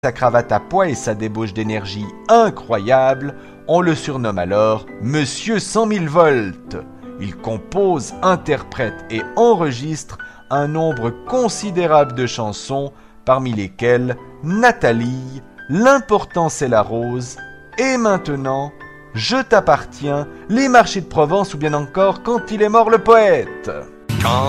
sa cravate à pois et sa débauche d'énergie incroyable, on le surnomme alors Monsieur 100 000 volts. Il compose, interprète et enregistre un nombre considérable de chansons, parmi lesquelles Nathalie, L'importance est la rose, et maintenant Je t'appartiens, Les marchés de Provence ou bien encore Quand il est mort le poète. Quand